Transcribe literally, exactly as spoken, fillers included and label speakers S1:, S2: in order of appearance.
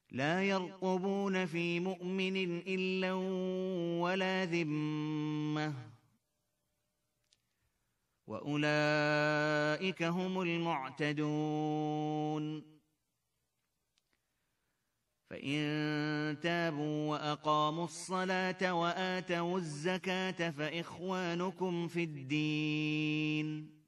S1: لا يرقبون في مؤمن إلا ولا ذمة وأولئك هم المعتدون فإن تابوا وأقاموا الصلاة وآتوا الزكاة فإخوانكم في الدين